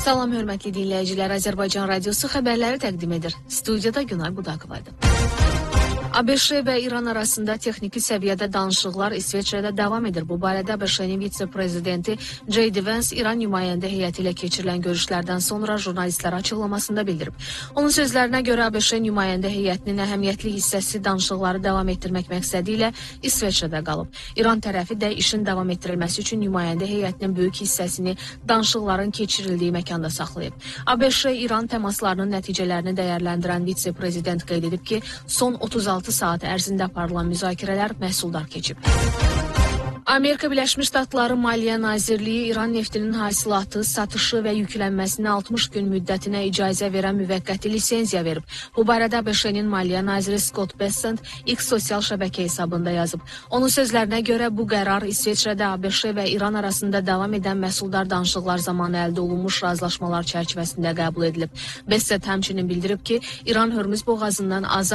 Salam hörmətli dinləyicilər, Azərbaycan Radiosu xəbərləri təqdim edir. Studiyada Günay Budaqovadır. ABŞ və İran arasında texniki səviyyədə danışıqlar İsveçrədə davam edir. Bu barədə ABŞ-nin vitse-prezidenti J.D. Vance İran nümayəndə heyəti ilə keçirilən görüşlərdən sonra jurnalistlərə açıqlamasında bildirib. Onun sözlərinə görə ABŞ nümayəndə heyətinin əhəmiyyətli hissəsi danışıqları davam etdirmək məqsədi ilə İsveçrədə qalıb. İran tərəfi də işin davam etdirilməsi üçün nümayəndə heyətinin böyük hissəsini danışıqların keçirildiyi məkanda saxlayıb. ABŞ-İran təmaslarının nəticələrini dəyərləndirən vitse-prezident qeyd edib ki, son 36 saat ərzində aparılan müzakirələr məhsuldar keçib. Amerika Birləşmiş Ştatları Maliyyə Nazirliyi İran neftinin hasilatı, satışı və yüklənməsinə 60 gün müddətinə icazə verən müvəqqəti lisenziya verib. Bu barədə ABŞ-nin Maliyyə Naziri Scott Bessent X sosial şəbəkə hesabında yazıb. Onun sözlərinə görə bu qərar İsveçrədə ABŞ və İran arasında davam edən məhsuldar danışıqlar zamanı əldə olunmuş razılaşmalar çərçivəsində qəbul edilib. Bessent həmçinin bildirib ki, İran Hörmüz boğazından azad